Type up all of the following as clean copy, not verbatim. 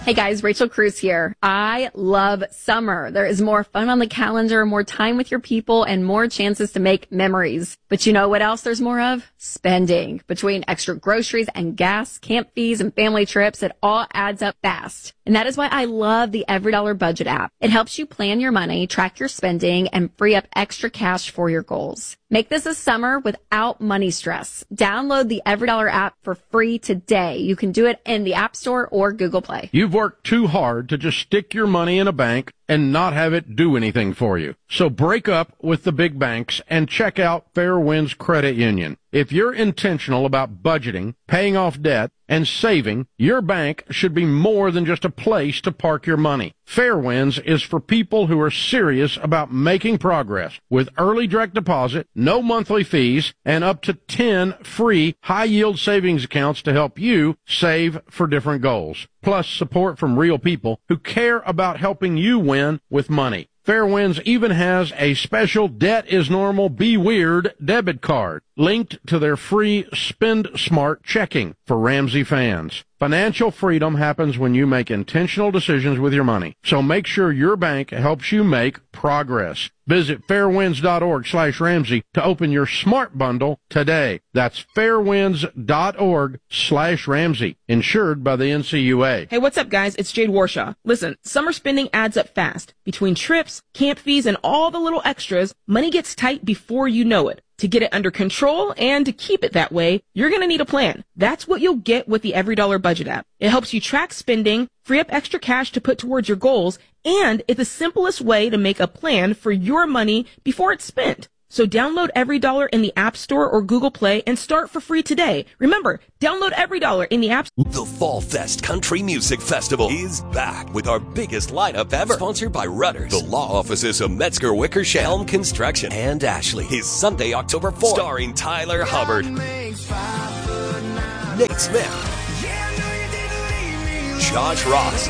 Hey guys, Rachel Cruz here. I love summer. There is more fun on the calendar, more time with your people, and more chances to make memories. But you know what else there's more of? Spending. Between extra groceries and gas, camp fees, and family trips, it all adds up fast. And that is why I love the EveryDollar Budget app. It helps you plan your money, track your spending, and free up extra cash for your goals. Make this a summer without money stress. Download the EveryDollar app for free today. You can do it in the App Store or Google Play. You've worked too hard to just stick your money in a bank and not have it do anything for you. So break up with the big banks and check out Fairwinds Credit Union. If you're intentional about budgeting, paying off debt, and saving, your bank should be more than just a place to park your money. Fairwinds is for people who are serious about making progress with early direct deposit, no monthly fees, and up to 10 free high-yield savings accounts to help you save for different goals. Plus support from real people who care about helping you win with money. Fairwinds even has a special Debt is Normal, Be Weird debit card linked to their free Spend Smart checking for Ramsey fans. Financial freedom happens when you make intentional decisions with your money. So make sure your bank helps you make progress. Visit fairwinds.org/Ramsey to open your smart bundle today. That's fairwinds.org/Ramsey. Insured by the NCUA. Hey, what's up, guys? It's Jade Warshaw. Listen, summer spending adds up fast. Between trips, camp fees, and all the little extras, money gets tight before you know it. To get it under control and to keep it that way, you're going to need a plan. That's what you'll get with the EveryDollar Budget app. It helps you track spending, free up extra cash to put towards your goals, and it's the simplest way to make a plan for your money before it's spent. So download EveryDollar in the App Store or Google Play and start for free today. Remember, download EveryDollar in the App Store. The Fall Fest Country Music Festival is back with our biggest lineup ever. Sponsored by Rudders, the law offices of Metzger Wickersham, Helm Construction, and Ashley. Is Sunday, October 4th. Starring Tyler Hubbard, Nate Smith, Josh Ross,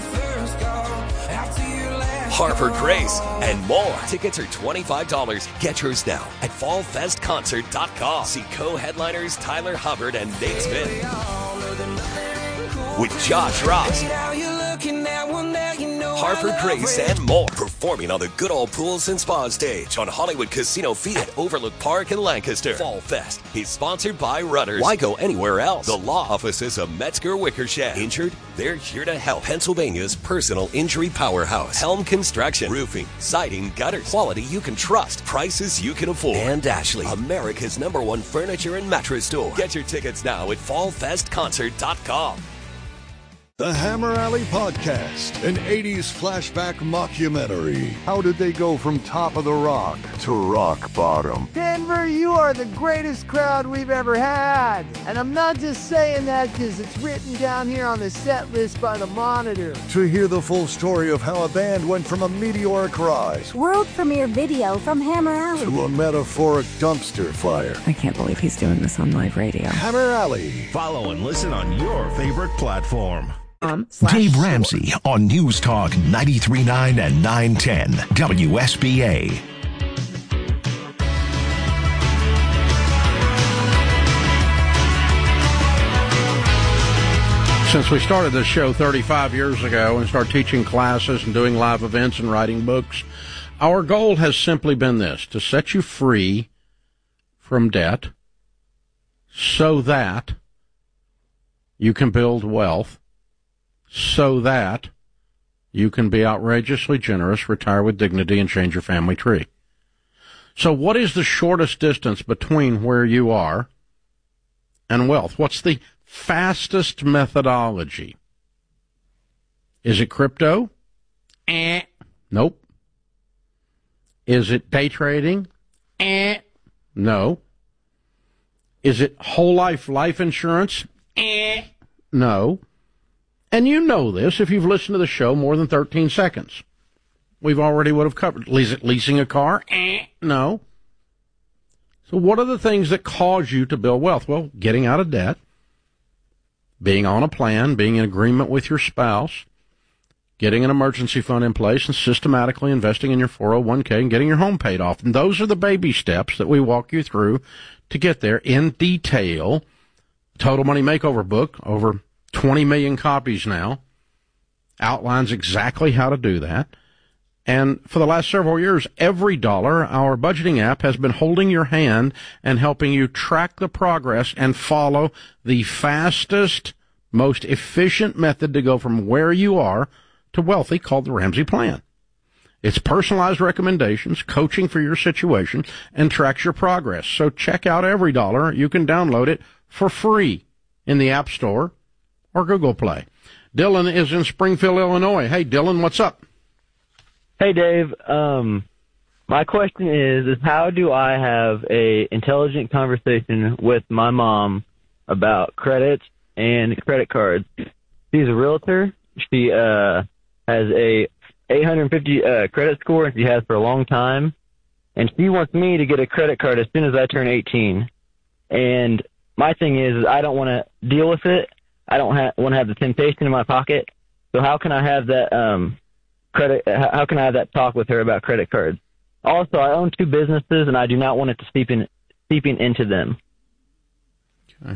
Harper Grace, and more. Tickets are $25. Get yours now at fallfestconcert.com. See co-headliners Tyler Hubbard and Nate Smith with Josh Ross, Harper Grace, and more. Performing on the Good Old Pools and Spa stage on Hollywood Casino Field at Overlook Park in Lancaster. Fall Fest is sponsored by Rudders. Why go anywhere else? The law offices of Metzger Wickersham. Injured? They're here to help. Pennsylvania's personal injury powerhouse. Helm Construction. Roofing, siding, gutters. Quality you can trust. Prices you can afford. And Ashley, America's #1 furniture and mattress store. Get your tickets now at fallfestconcert.com. The Hammer Alley Podcast, an 80s flashback mockumentary. How did they go from top of the rock to rock bottom? Denver, you are the greatest crowd we've ever had. And I'm not just saying that because it's written down here on the set list by the Monitor. To hear the full story of how a band went from a meteoric rise, world premiere video from Hammer Alley, to a metaphoric dumpster fire. I can't believe he's doing this on live radio. Hammer Alley. Follow and listen on your favorite platform. Dave Ramsey on News Talk 93.9 and 910 WSBA. Since we started this show 35 years ago and started teaching classes and doing live events and writing books, our goal has simply been this: to set you free from debt so that you can build wealth, so that you can be outrageously generous, retire with dignity, and change your family tree. So what is the shortest distance between where you are and wealth? What's the fastest methodology? Is it crypto? Nope. Is it day trading? No. Is it whole life insurance? No. And you know this if you've listened to the show more than 13 seconds. We've already would have covered. Is it leasing a car? No. So what are the things that cause you to build wealth? Well, getting out of debt, being on a plan, being in agreement with your spouse, getting an emergency fund in place, and systematically investing in your 401k and getting your home paid off. And those are the baby steps that we walk you through to get there in detail. Total Money Makeover book, over 20 million copies now. outlines exactly how to do that. And for the last several years, every dollar, our budgeting app has been holding your hand and helping you track the progress and follow the fastest, most efficient method to go from where you are to wealthy, called the Ramsey Plan. It's personalized recommendations, coaching for your situation, and tracks your progress. So check out Every Dollar. You can download it for free in the App Store or Google Play. Dylan is in Springfield, Illinois. Hey, Dylan, what's up? Hey, Dave. My question is how do I have a intelligent conversation with my mom about credit and credit cards? She's a realtor. She has a 850 credit score, and she has for a long time. And she wants me to get a credit card as soon as I turn 18. And my thing is I don't want to deal with it. I don't want to have the temptation in my pocket. So how can I have that how can I have that talk with her about credit cards? Also, I own 2 businesses, and I do not want it to seeping into them. Okay.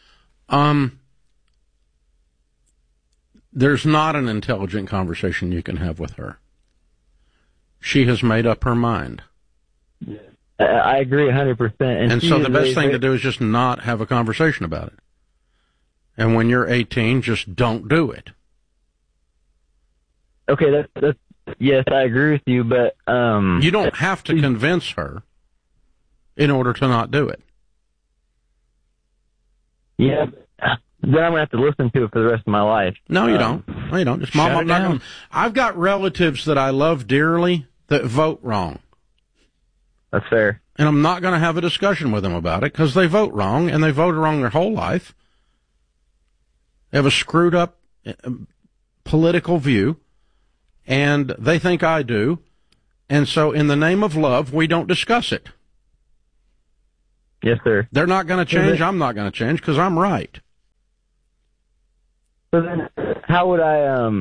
There's not an intelligent conversation you can have with her. She has made up her mind. I agree 100%. And so the best thing to do is just not have a conversation about it. And when you're 18, just don't do it. Okay, that's yes, I agree with you, but you don't have to convince her in order to not do it. Yeah, then I'm gonna have to listen to it for the rest of my life. No, you don't. No, you don't. Just mom, I'm not gonna. I've got relatives that I love dearly that vote wrong. That's fair. And I'm not going to have a discussion with them about it because they vote wrong, and they voted wrong their whole life. They have a screwed up political view, and they think I do. And so in the name of love, we don't discuss it. Yes, sir. They're not going to change. I'm not going to change because I'm right. So then how would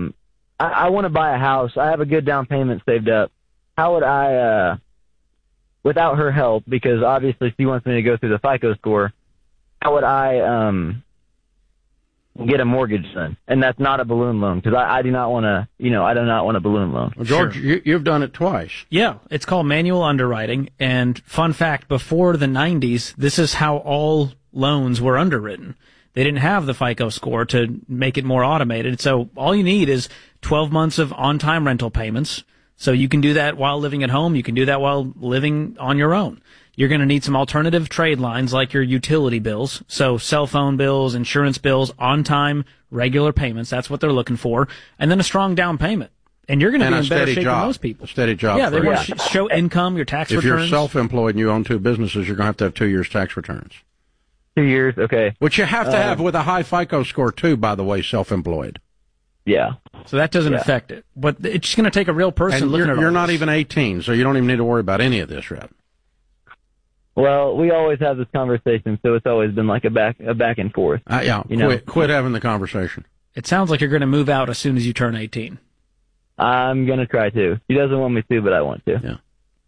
I want to buy a house. I have a good down payment saved up. How would I, without her help, because obviously she wants me to go through the FICO score, how would I get a mortgage then? And that's not a balloon loan, because I do not want to, I do not want a balloon loan. Well, George, Sure. You've done it twice. Yeah, it's called manual underwriting. And fun fact, before the 90s, this is how all loans were underwritten. They didn't have the FICO score to make it more automated. So all you need is 12 months of on-time rental payments. So you can do that while living at home. You can do that while living on your own. You're going to need some alternative trade lines like your utility bills. So cell phone bills, insurance bills, on-time, regular payments. That's what they're looking for. And then a strong down payment. And you're going to be in better shape than most people. A steady job. Yeah, they want to show income, your tax returns. If you're self-employed and you own 2 businesses, you're going to have 2 years tax returns. 2 years, okay. Which you have to have with a high FICO score, too, by the way, self-employed. Yeah. So that doesn't affect it. But it's just going to take a real person and looking at it. You're not even 18, so you don't even need to worry about any of this, Red. Well, we always have this conversation, so it's always been like a back and forth. Quit having the conversation. It sounds like you're going to move out as soon as you turn 18. I'm going to try to. He doesn't want me to, but I want to.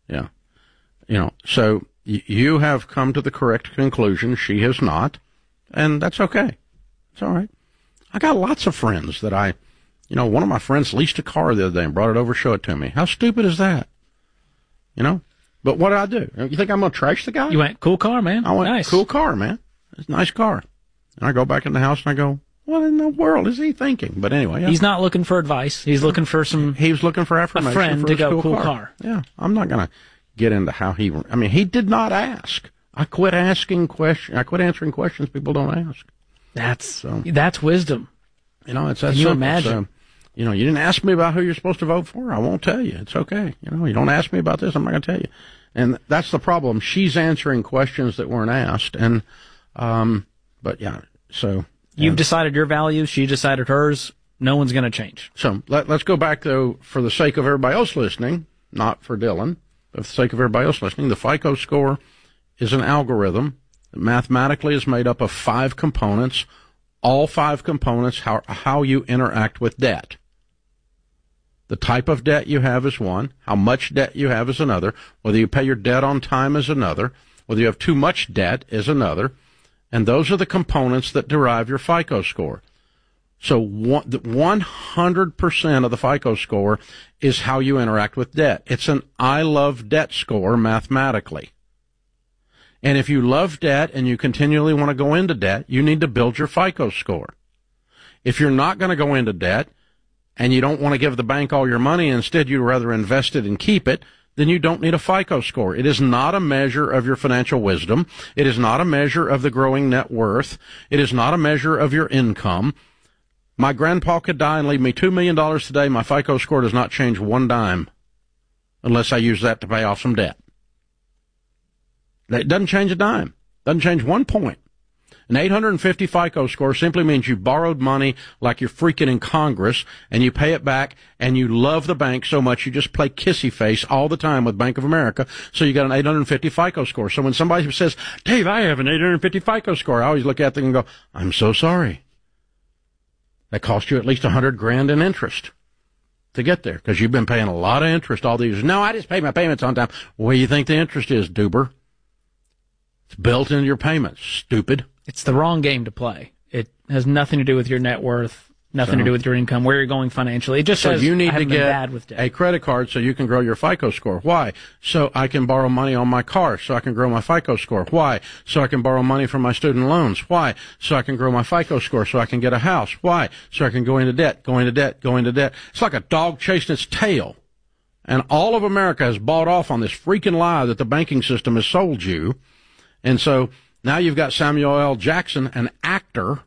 Yeah. So you have come to the correct conclusion. She has not, and that's okay. It's all right. I got lots of friends that one of my friends leased a car the other day and brought it over, show it to me. How stupid is that? But what did I do? You think I'm going to trash the guy? You went, cool car, man. I went, nice. Cool car, man. It's a nice car. And I go back in the house and I go, what in the world is he thinking? But anyway. He's not looking for advice. He's looking for He was looking for affirmation. A friend for to go, cool car. Yeah. I'm not going to get into how he did not ask. I quit answering questions people don't ask. That's wisdom. It's that Can you simple. imagine? So, you didn't ask me about who you're supposed to vote for. I won't tell you. It's okay. You don't ask me about this. I'm not going to tell you. And that's the problem. She's answering questions that weren't asked. And, but yeah, so. You've decided your values. She decided hers. No one's going to change. So let's go back, though, for the sake of everybody else listening, not for Dylan, but for the sake of everybody else listening. The FICO score is an algorithm that mathematically is made up of 5 components. All 5 components, how you interact with debt. The type of debt you have is one. How much debt you have is another. Whether you pay your debt on time is another. Whether you have too much debt is another. And those are the components that derive your FICO score. So 100% of the FICO score is how you interact with debt. It's an I love debt score mathematically. And if you love debt and you continually want to go into debt, you need to build your FICO score. If you're not going to go into debt and you don't want to give the bank all your money, instead you'd rather invest it and keep it, then you don't need a FICO score. It is not a measure of your financial wisdom. It is not a measure of the growing net worth. It is not a measure of your income. My grandpa could die and leave me $2 million today. My FICO score does not change one dime unless I use that to pay off some debt. It doesn't change a dime. Doesn't change 1 point. An 850 FICO score simply means you borrowed money like you're freaking in Congress, and you pay it back, and you love the bank so much you just play kissy face all the time with Bank of America, so you got an 850 FICO score. So when somebody says, Dave, I have an 850 FICO score, I always look at them and go, I'm so sorry. That cost you at least $100,000 in interest to get there, because you've been paying a lot of interest all these years. No, I just pay my payments on time. What do you think the interest is, Duber? It's built into your payments, stupid. It's the wrong game to play. It has nothing to do with your net worth, nothing to do with your income, where you're going financially. It just says you need I to haven't been get bad with debt. a credit card so you can grow your FICO score. Why? So I can borrow money on my car so I can grow my FICO score. Why? So I can borrow money from my student loans. Why? So I can grow my FICO score so I can get a house. Why? So I can go into debt, go into debt, go into debt. It's like a dog chasing its tail. And all of America has bought off on this freaking lie that the banking system has sold you. And so now you've got Samuel L. Jackson, an actor,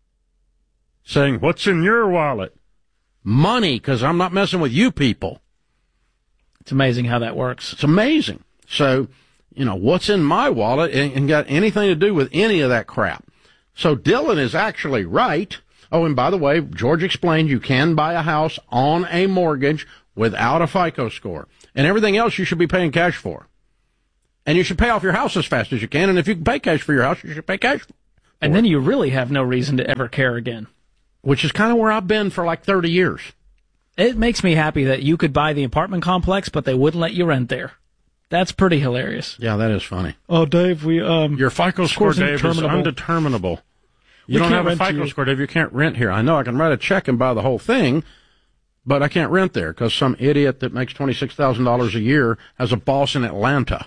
saying, what's in your wallet? Money, because I'm not messing with you people. It's amazing how that works. It's amazing. So, what's in my wallet ain't got anything to do with any of that crap. So Dylan is actually right. Oh, and by the way, George explained you can buy a house on a mortgage without a FICO score. And everything else you should be paying cash for. And you should pay off your house as fast as you can. And if you can pay cash for your house, you should pay cash for it. And then you really have no reason to ever care again. Which is kind of where I've been for like 30 years. It makes me happy that you could buy the apartment complex, but they wouldn't let you rent there. That's pretty hilarious. Yeah, that is funny. Oh, Dave, your FICO score, Dave, is undeterminable. You don't have a FICO score, Dave. You can't rent here. I know I can write a check and buy the whole thing, but I can't rent there because some idiot that makes $26,000 a year has a boss in Atlanta.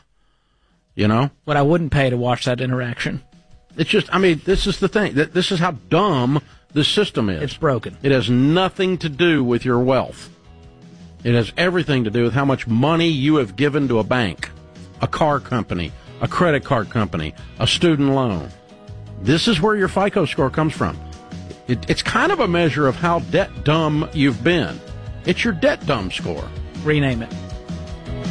What I wouldn't pay to watch that interaction. It's just, this is the thing. This is how dumb the system is. It's broken. It has nothing to do with your wealth. It has everything to do with how much money you have given to a bank, a car company, a credit card company, a student loan. This is where your FICO score comes from. It's kind of a measure of how debt dumb you've been. It's your debt dumb score. Rename it.